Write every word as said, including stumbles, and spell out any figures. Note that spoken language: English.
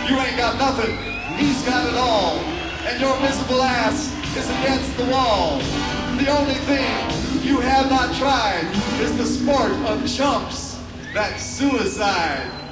You ain't got nothing, he's got it all. And your miserable ass is against the wall. The only thing you have not tried is the sport of chumps. That's suicide.